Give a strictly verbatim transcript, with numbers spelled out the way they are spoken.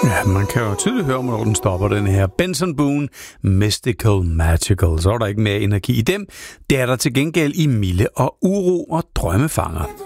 Ja, man kan jo tydeligt høre, når den stopper, den her Benson Boone, Mystical Magical. Så er der ikke mere energi i dem. Det er der til gengæld i Mille og Uro og Drømmefanger.